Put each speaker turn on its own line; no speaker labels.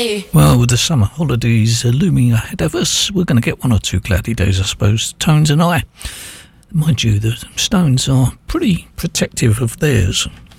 Well, with the summer holidays looming ahead of us, we're going to get one or two cloudy days, I suppose, Tones and I. Mind you, the Stones are pretty protective of theirs.